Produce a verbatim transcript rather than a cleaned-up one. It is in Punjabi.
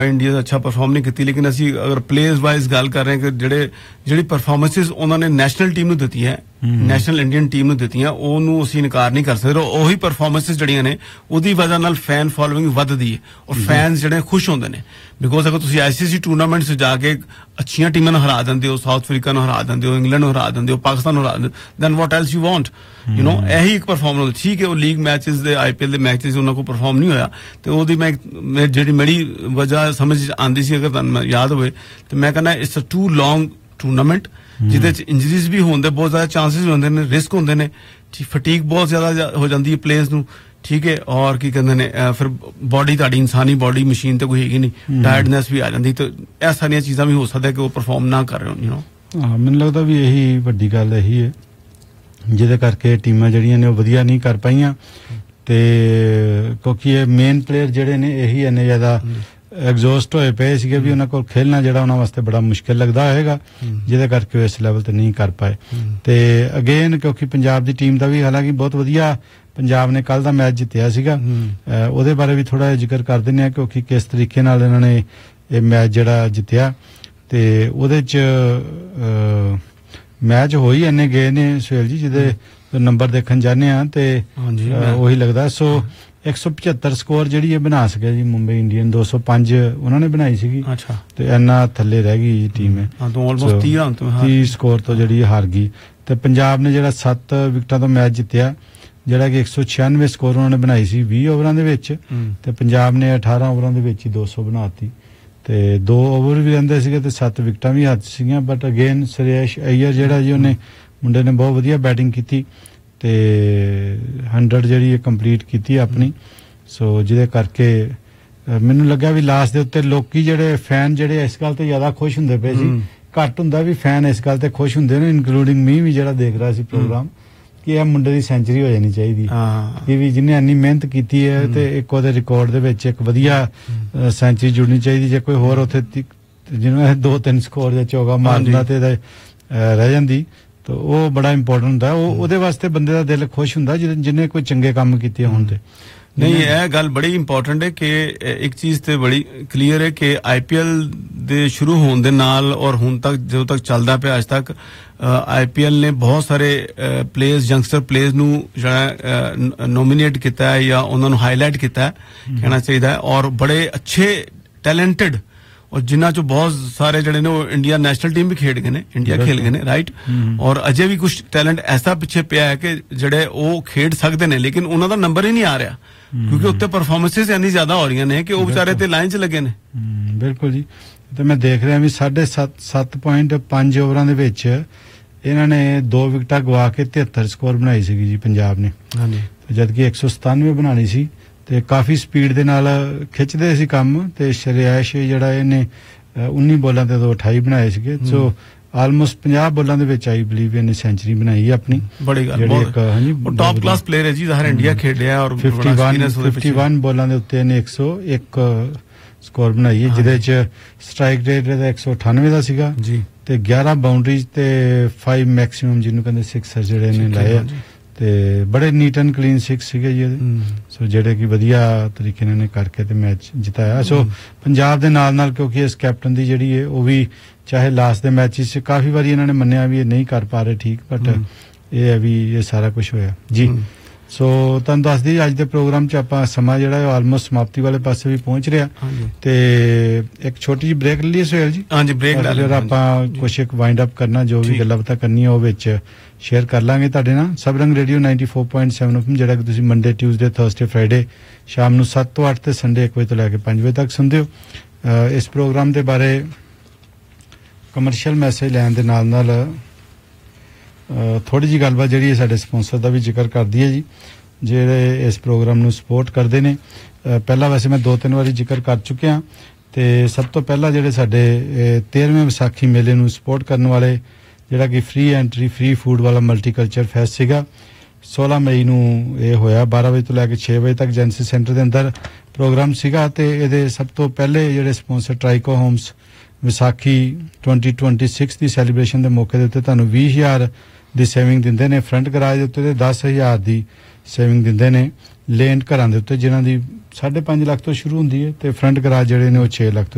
ਇੰਡੀਆ ਅੱਛਾ ਪਰਫਾਰਮ ਨਹੀਂ ਕੀਤੀ, ਲੇਕਿਨ ਅਸੀਂ ਅਗਰ ਪਲੇਅਰਸ ਵਾਈਜ਼ ਗੱਲ ਕਰ ਰਹੇ ਹਾਂ ਕਿ ਜਿਹੜੇ ਜਿਹੜੀ ਪਰਫਾਰਮੈਂਸਿਸ ਉਹਨਾਂ ਨੇ ਨੈਸ਼ਨਲ ਟੀਮ ਨੂੰ ਦਿੱਤੀਆਂ, ਨੈਸ਼ਨਲ ਇੰਡੀਅਨ ਟੀਮ ਨੂੰ ਦਿੱਤੀਆਂ, ਉਹਨੂੰ ਅਸੀਂ ਇਨਕਾਰ ਨਹੀਂ ਕਰ ਸਕਦੇ। ਉਹੀ ਪਰਫਾਰਮੈਂਸਿਸ ਜਿਹੜੀਆਂ ਨੇ ਉਹਦੀ ਵਜ੍ਹਾ ਨਾਲ ਫੈਨ ਫੋਲੋਇੰਗ ਵੱਧਦੀ ਹੈ ਔਰ ਫੈਨਸ ਜਿਹੜੇ ਖੁਸ਼ ਹੁੰਦੇ ਨੇ। ਬਿਕੋਜ਼ ਅਗਰ ਤੁਸੀਂ ਆਈਸੀਸੀ ਟੂਰਨਾਮੈਂਟ 'ਚ ਜਾ ਕੇ ਅੱਛੀਆਂ ਟੀਮਾਂ ਨੂੰ ਹਰਾ ਦਿੰਦੇ ਹੋ, ਸਾਊਥ ਅਫਰੀਕਾ ਨੂੰ ਹਰਾ ਦਿੰਦੇ ਹੋ, ਇੰਗਲੈਂਡ ਨੂੰ ਹਰਾ ਦਿੰਦੇ ਹੋ, ਪਾਕਿਸਤਾਨ ਨੂੰ ਹਰਾ ਦਿੰਦੇ ਹੋ, then what else you want, you know. ਇਹੀ ਇੱਕ ਪਰਫਾਰਮੈਂਸ ਠੀਕ ਹੈ। ਉਹ ਲੀਗ ਮੈਚਸ ਦੇ ਆਈਪੀਐਲ ਦੇ ਮੈਚਸ ਉਹਨਾਂ ਕੋਲ ਪਰਫਾਰਮ ਨਹੀਂ ਹੋਇਆ, ਤੇ ਉਹਦੀ ਮੈਂ ਜਿਹੜੀ ਮੇਰੀ ਵਜ੍ਹਾ ਸਮਝ ਆਉਂਦੀ ਸੀ, ਅਗਰ ਤੁਹਾਨੂੰ ਯਾਦ ਹੋਵੇ, ਤੇ ਮੈਂ ਕਹਿੰਦਾ it's a to long tournament ਜਿਹਦੇ 'ਚ ਇੰਜਰੀਜ਼ ਵੀ ਹੋਣ ਦੇ ਬਹੁਤ ਜ਼ਿਆਦਾ ਚਾਂਸਿਸ ਹੁੰਦੇ ਨੇ, ਰਿਸਕ ਹੁੰਦੇ ਨੇ, ਫਟੀਕ ਬਹੁਤ ਜ਼ਿਆਦਾ ਹੋ ਜਾਂਦੀ ਹੈ ਪਲੇਅਰਸ ਨੂੰ, ਠੀਕ ਹੈ। ਔਰ ਕੀ ਕਹਿੰਦੇ ਨੇ ਫਿਰ ਬੋਡੀ ਤੁਹਾਡੀ ਇਨਸਾਨੀ ਬੋਡੀ ਮਸ਼ੀਨ ਤੇ ਕੋਈ ਹੈਗੀ ਨਹੀਂ, ਟਾਇਰਡਨੈਸ ਵੀ ਆ ਜਾਂਦੀ, ਤੇ ਇਹ ਸਾਰੀਆਂ ਚੀਜ਼ਾਂ ਵੀ ਹੋ ਸਕਦਾ ਕਿ ਉਹ ਪਰਫਾਰਮ ਨਾ ਕਰ ਰਹੇ ਹੋਣ, ਯੂ ਨੋ। ਹਾਂ, ਮੈਨੂੰ ਲੱਗਦਾ ਵੀ ਇਹੀ ਵੱਡੀ ਗੱਲ ਇਹੀ ਹੈ ਜਿਹਦੇ ਕਰਕੇ ਟੀਮਾਂ ਜਿਹੜੀਆਂ ਨੇ ਉਹ ਵਧੀਆ ਨਹੀਂ ਕਰ ਪਾਈਆਂ, ਤੇ ਕਿਉਂਕਿ ਇਹ ਮੇਨ ਪਲੇਅਰ ਜਿਹੜੇ ਨੇ ਇਹੀ ਇੰਨੇ ਜ਼ਿਆਦਾ ਐਗਜ਼ੌਸਟ ਹੋਏ ਪਏ ਸੀਗੇ ਵੀ ਉਹਨਾਂ ਕੋਲ ਖੇਲਣਾ ਜਿਹੜਾ ਉਹਨਾਂ ਵਾਸਤੇ ਬੜਾ ਮੁਸ਼ਕਿਲ ਲੱਗਦਾ ਹੋਏਗਾ, ਜਿਹਦੇ ਕਰਕੇ ਉਹ ਇਸ ਲੈਵਲ ਤੇ ਨਹੀਂ ਕਰ ਪਾਏ। ਤੇ ਅਗੇਨ ਕਿਉਂਕਿ ਪੰਜਾਬ ਦੀ ਟੀਮ ਦਾ ਵੀ ਹਾਲਾਂਕਿ ਬਹੁਤ ਵਧੀਆ ਪੰਜਾਬ ਨੇ ਕੱਲ ਦਾ ਮੈਚ ਜਿੱਤਿਆ ਸੀਗਾ, ਉਹਦੇ ਬਾਰੇ ਵੀ ਥੋੜਾ ਜਿਹਾ ਜ਼ਿਕਰ ਕਰ ਦਿੰਦੇ ਆ ਕਿਉਂਕਿ ਕਿਸ ਤਰੀਕੇ ਨਾਲ ਇਹਨਾਂ ਨੇ ਇਹ ਮੈਚ ਜਿਹੜਾ ਜਿੱਤਿਆ, ਤੇ ਉਹਦੇ 'ਚ ਮੈਚ ਹੋਈ ਇੰਨੇ ਗਏ ਨੇ ਸੁਹੇਲ ਜੀ ਜਿਹਦੇ ਨੰਬਰ ਦੇਖਣ ਜਾਂਦੇ ਆ ਤੇ ਉਹੀ ਲੱਗਦਾ। ਸੋ ਇੱਕ ਸੌ ਪਝੱਤਰ ਸਕੋਰ ਜਿਹੜੀ ਇਹ ਬਣਾ ਸਕਿਆ ਜੀ ਮੁੰਬਈ ਇੰਡੀਅਨ, ਦੋ ਸੌ ਪੰਜ ਉਹਨਾਂ ਨੇ ਬਣਾਈ ਸੀਗੀ, ਤੇ ਇੰਨਾ ਥੱਲੇ ਰਹਿ ਗਈ ਟੀਮ ਹੈ, ਤੀਹ ਸਕੋਰ ਤੋਂ ਜਿਹੜੀ ਹਾਰ ਗਈ। ਤੇ ਪੰਜਾਬ ਨੇ ਜਿਹੜਾ ਸੱਤ ਵਿਕਟਾਂ ਤੋਂ ਮੈਚ ਜਿੱਤਿਆ, ਜਿਹੜਾ ਕਿ ਇੱਕ ਸੌ ਛਿਆਨਵੇਂ ਸਕੋਰ ਉਹਨਾਂ ਨੇ ਬਣਾਈ ਸੀ ਵੀਹ ਓਵਰਾਂ ਦੇ ਵਿੱਚ, ਤੇ ਪੰਜਾਬ ਨੇ ਅਠਾਰਾਂ ਓਵਰਾਂ ਦੇ ਵਿੱਚ ਹੀ ਦੋ ਸੌ ਬਣਾਤੀ, ਤੇ ਦੋ ਓਵਰ ਵੀ ਰਹਿੰਦੇ ਸੀਗੇ ਤੇ ਸੱਤ ਵਿਕਟਾਂ ਵੀ ਹੱਥ ਸੀਗੀਆਂ। ਬਟ ਅਗੇਨ ਸ਼੍ਰੇਯਸ ਅਈਅਰ ਜਿਹੜਾ ਜੀ ਉਹਨੇ ਮੁੰਡੇ ਨੇ ਬਹੁਤ ਵਧੀਆ ਬੈਟਿੰਗ ਕੀਤੀ ਤੇ ਹੰਡਰਡ ਜਿਹੜੀ ਕੰਪਲੀਟ ਕੀਤੀ ਆਪਣੀ। ਸੋ ਜਿਹਦੇ ਕਰਕੇ ਮੈਨੂੰ ਲੱਗਾ ਵੀ ਲਾਸਟ ਦੇ ਉੱਤੇ ਲੋਕੀ ਜਿਹੜੇ ਫੈਨ ਜਿਹੜੇ ਇਸ ਗੱਲ ਤੇ ਜ਼ਿਆਦਾ ਖੁਸ਼ ਹੁੰਦੇ ਪਏ ਸੀ, ਘੱਟ ਹੁੰਦਾ ਵੀ ਫੈਨ ਇਸ ਗੱਲ ਤੇ ਖੁਸ਼ ਹੁੰਦੇ ਨੇ, ਇਨਕਲੂਡਿੰਗ ਮੀ ਵੀ ਜਿਹੜਾ ਦੇਖ ਰਿਹਾ ਸੀ ਪ੍ਰੋਗਰਾਮ, ਕਿ ਇਹ ਮੁੰਡੇ ਦੀ ਸੈਂਚਰੀ ਹੋ ਜਾਣੀ ਚਾਹੀਦੀ, ਕਿ ਵੀ ਜਿਹਨੇ ਇੰਨੀ ਮਿਹਨਤ ਕੀਤੀ ਹੈ ਤੇ ਇੱਕ ਉਹਦੇ ਰਿਕਾਰਡ ਦੇ ਵਿੱਚ ਇੱਕ ਵਧੀਆ ਸੈਂਚਰੀ ਜੁੜਨੀ ਚਾਹੀਦੀ। ਜੇ ਕੋਈ ਹੋਰ ਉੱਥੇ ਜਿਹਨੂੰ ਦੋ ਤਿੰਨ ਸਕੋਰ ਜਾਂ ਚੌਗਾ ਮਾਰਦਾ ਤੇ ਰਹਿ ਜਾਂਦੀ ਤਾਂ ਉਹ ਬੜਾ ਇੰਪੋਰਟੈਂਟ ਹੁੰਦਾ, ਉਹ ਉਹਦੇ ਵਾਸਤੇ ਬੰਦੇ ਦਾ ਦਿਲ ਖੁਸ਼ ਹੁੰਦਾ ਜਿਹਨੇ ਕੋਈ ਚੰਗੇ ਕੰਮ ਕੀਤੇ ਹੋਣ। ਤੇ ਨਹੀਂ, ਇਹ ਗੱਲ ਬੜੀ ਇੰਪੋਰਟੈਂਟ ਹੈ ਕਿ ਇੱਕ ਚੀਜ਼ ਤੇ ਬੜੀ ਕਲੀਅਰ ਹੈ ਕਿ ਆਈਪੀਐਲ ਦੇ ਸ਼ੁਰੂ ਹੋਣ ਦੇ ਨਾਲ ਔਰ ਹੁਣ ਤੱਕ ਜਦੋਂ ਤੱਕ ਚੱਲਦਾ ਪਿਆ ਅੱਜ ਤੱਕ ਆਈਪੀਐਲ ਨੇ ਬਹੁਤ ਸਾਰੇ ਪਲੇਅਰਸ ਯੰਗਸਟਰ ਪਲੇਅਰਸ ਨੂੰ ਜਿਹੜਾ ਨੋਮੀਨੇਟ ਕੀਤਾ ਹੈ ਜਾਂ ਉਹਨਾਂ ਨੂੰ ਹਾਈਲਾਈਟ ਕੀਤਾ ਹੈ ਕਹਿਣਾ ਚਾਹੀਦਾ ਹੈ, ਔਰ ਬੜੇ ਅੱਛੇ ਟੈਲੈਂਟਡ ਔਰ ਜਿਨ੍ਹਾਂ ਚੋਂ ਬਹੁਤ ਸਾਰੇ ਜਿਹੜੇ ਨੇ ਉਹ ਇੰਡੀਆ ਨੈਸ਼ਨਲ ਟੀਮ ਵੀ ਖੇਡ ਗਏ ਨੇ, ਇੰਡੀਆ ਖੇਲ ਗਏ ਨੇ, ਰਾਈਟ। ਔਰ ਅਜੇ ਵੀ ਕੁਝ ਟੈਲੈਂਟ ਐਸਾ ਪਿੱਛੇ ਪਿਆ ਹੈ ਕਿ ਜਿਹੜੇ ਉਹ ਖੇਡ ਸਕਦੇ ਨੇ, ਲੇਕਿਨ ਉਹਨਾਂ ਦਾ ਨੰਬਰ ਹੀ ਨਹੀਂ ਆ ਰਿਹਾ ਕਿਉਂਕਿ ਉੱਤੇ ਪਰਫਾਰਮੈਂਸਿਸ ਇੰਨੀ ਜ਼ਿਆਦਾ ਹੋ ਰਹੀਆਂ ਨੇ ਕਿ ਉਹ ਵਿਚਾਰੇ ਤੇ ਲਾਈਨ 'ਚ ਲੱਗੇ ਨੇ। ਬਿਲਕੁਲ ਜੀ, ਤੇ ਮੈਂ ਦੇਖ ਰਿਹਾ ਵੀ ਸਾਢੇ ਸੱਤ ਸੱਤ ਪੁਆਇੰਟ ਪੰਜ ਓਵਰਾਂ ਦੇ ਵਿੱਚ ਇਹਨਾਂ ਨੇ ਦੋ ਵਿਕਟਾਂ ਗਵਾ ਕੇ ਤਿਹੱਤਰ ਸਕੋਰ ਬਣਾਈ ਸੀਗੀ ਜੀ ਪੰਜਾਬ ਨੇ, ਜਦਕਿ ਇੱਕ ਸੌ ਸਤਾਨਵੇਂ ਬਣਾਣੀ ਸੀ, ਤੇ ਕਾਫੀ ਸਪੀਡ ਦੇ ਨਾਲ ਖਿੱਚਦੇ ਸੀ ਕੰਮ। ਤੇ ਸ਼੍ਰੇਯਸ ਜਿਹੜਾ ਇਹਨੇ ਉੱਨੀ ਬੋਲਾਂ ਤੇ ਦੋ ਅਠਾਈ ਬਣਾਏ ਸੀਗੇ, ਸੋ ਆਲਮੋਸਟ ਪੰਜਾਹ ਬੋਲਾਂ ਦੇ ਵਿੱਚ ਆਈ ਬਲੀਵ ਇਹਨੇ ਸੈਂਚਰੀ ਬਣਾਈ ਆਪਣੀ। ਬੜੀ ਗੱਲ, ਹਾਂਜੀ, ਟੌਪ ਕਲਾਸ ਪਲੇਅਰ ਹੈ ਜੀ, ਹਰ ਇੰਡੀਆ ਖੇਡਿਆ ਔਰ ਇਕੱਤੀ ਬੋਲਾਂ ਦੇ ਉੱਤੇ ਇਹਨੇ ਇੱਕ ਸੌ ਇੱਕ ਸਕੋਰ ਬਣਾਈ ਹੈ, ਜਿਹਦੇ ਚ ਸਟ੍ਰਾਈਕ ਰੇਟ ਇਹਦਾ ਇੱਕ ਸੌ ਅਠਾਨਵੇਂ ਦਾ ਸੀਗਾ ਜੀ, ਤੇ ਗਿਆਰਾਂ ਬਾਉਂਡਰੀਜ਼ ਤੇ ਪੰਜ ਮੈਕਸਿਮਮ ਜਿਹਨੂੰ ਕਹਿੰਦੇ ਸਿਕਸਰ ਜਿਹੜੇ ਇਹਨੇ ਲਾਏ ਆ, ਤੇ ਬੜੇ ਨੀਟ ਐਂਡ ਕਲੀਨ ਸਿਕਸ ਸੀਗੇ ਜੀ ਇਹਦੇ, ਸੋ ਜਿਹੜੇ ਕਿ ਵਧੀਆ ਤਰੀਕੇ ਨਾਲ ਕਰਕੇ ਤੇ ਮੈਚ ਜਿਤਾਇਆ। ਸੋ ਪੰਜਾਬ ਦੇ ਨਾਲ ਨਾਲ ਕਿਉਂਕਿ ਇਸ ਕੈਪਟਨ ਦੀ ਜਿਹੜੀ ਹੈ ਉਹ ਵੀ ਚਾਹੇ ਲਾਸਟ ਦੇ ਮੈਚਿਸ 'ਚ ਕਾਫੀ ਵਾਰੀ ਇਹਨਾਂ ਨੇ ਮੰਨਿਆ ਵੀ ਇਹ ਨਹੀਂ ਕਰ ਪਾ ਰਹੇ ਠੀਕ, ਬਟ ਇਹ ਹੈ ਵੀ ਇਹ ਸਾਰਾ ਕੁਝ ਹੋਇਆ ਜੀ। ਸੋ ਤੁਹਾਨੂੰ ਦੱਸ ਦਈਏ ਅੱਜ ਦੇ ਪ੍ਰੋਗਰਾਮ 'ਚ ਆਪਾਂ ਸਮਾਂ ਜਿਹੜਾ ਹੈ ਆਲਮੋਸਟ ਸਮਾਪਤੀ ਵਾਲੇ ਪਾਸੇ ਵੀ ਪਹੁੰਚ ਰਿਹਾ, ਤੇ ਇੱਕ ਛੋਟੀ ਜਿਹੀ ਬ੍ਰੇਕ ਲੈ ਲਈਏ ਸੁਹੇਲ ਜੀ। ਹਾਂਜੀ, ਬ੍ਰੇਕ ਲੈ ਲਿਆ, ਆਪਾਂ ਕੁਛ ਇੱਕ ਵਾਈਂਡ ਅਪ ਕਰਨਾ, ਜੋ ਵੀ ਗੱਲਾਂ ਬਾਤਾਂ ਕਰਨੀਆਂ ਉਹ ਵਿੱਚ ਸ਼ੇਅਰ ਕਰ ਲਾਂਗੇ ਤੁਹਾਡੇ ਨਾਲ। ਸਬਰੰਗ radio ninety four point seven F M, ਜਿਹੜਾ ਕਿ ਤੁਸੀਂ ਮੰਡੇ, ਟਿਊਜ਼ਡੇ, ਥਰਸਡੇ, ਫਰਾਈਡੇ ਸ਼ਾਮ ਨੂੰ ਸੱਤ ਤੋਂ ਅੱਠ ਤੇ ਸੰਡੇ ਇੱਕ ਵਜੇ ਤੋਂ ਲੈ ਕੇ ਪੰਜ ਵਜੇ ਤੱਕ ਸੁਣਦੇ ਹੋ। ਇਸ ਪ੍ਰੋਗਰਾਮ ਦੇ ਬਾਰੇ ਕਮਰਸ਼ੀਅਲ ਮੈਸੇਜ ਲੈਣ ਦੇ ਨਾਲ ਨਾਲ ਥੋੜੀ ਜਿਹੀ ਗੱਲਬਾਤ ਜਿਹੜੀ ਹੈ ਸਾਡੇ ਸਪਾਂਸਰ ਦਾ ਵੀ ਜ਼ਿਕਰ ਕਰਦੀ ਹੈ ਜੀ, ਜਿਹੜੇ ਇਸ ਪ੍ਰੋਗਰਾਮ ਨੂੰ ਸਪੋਰਟ ਕਰਦੇ ਨੇ। ਪਹਿਲਾਂ ਵੈਸੇ ਮੈਂ ਦੋ ਤਿੰਨ ਵਾਰੀ ਜ਼ਿਕਰ ਕਰ ਚੁੱਕਿਆ, ਤੇ ਸਭ ਤੋਂ ਪਹਿਲਾਂ ਜਿਹੜੇ ਸਾਡੇ ਤੇਰਵੇਂ ਵਿਸਾਖੀ ਮੇਲੇ ਨੂੰ ਸਪੋਰਟ ਕਰਨ ਵਾਲੇ, ਜਿਹੜਾ ਕਿ ਫ੍ਰੀ ਐਂਟਰੀ ਫ੍ਰੀ ਫੂਡ ਵਾਲਾ ਮਲਟੀਕਲਚਰ ਫੈਸਟ ਸੀਗਾ, ਸੋਲਾਂ ਮਈ ਨੂੰ ਇਹ ਹੋਇਆ, ਬਾਰਾਂ ਵਜੇ ਤੋਂ ਲੈ ਕੇ ਛੇ ਵਜੇ ਤੱਕ ਜੈਂਸੀ ਸੈਂਟਰ ਦੇ ਅੰਦਰ ਪ੍ਰੋਗਰਾਮ ਸੀਗਾ। ਤੇ ਇਹਦੇ ਸਭ ਤੋਂ ਪਹਿਲੇ ਜਿਹੜੇ sponsor ਟਰਾਈਕੋ homes Vaisakhi twenty twenty six ਦੀ ਸੈਲੀਬ੍ਰੇਸ਼ਨ ਦੇ ਮੌਕੇ ਦੇ ਉੱਤੇ ਤੁਹਾਨੂੰ ਵੀਹ ਹਜ਼ਾਰ ਦੀ ਸੇਵਿੰਗ ਦਿੰਦੇ ਨੇ, ਫਰੰਟ ਗਰਾਜ ਦੇ ਉੱਤੇ ਤੇ ਦਸ ਹਜ਼ਾਰ ਦੀ ਸੇਵਿੰਗ ਦਿੰਦੇ ਨੇ ਲੇਂਡ ਘਰਾਂ ਦੇ ਉੱਤੇ, ਜਿਨ੍ਹਾਂ ਦੀ ਸਾਢੇ ਪੰਜ ਲੱਖ ਤੋਂ ਸ਼ੁਰੂ ਹੁੰਦੀ ਹੈ, ਤੇ ਫਰੰਟ ਗਰਾਜ ਜਿਹੜੇ ਨੇ ਉਹ ਛੇ ਲੱਖ ਤੋਂ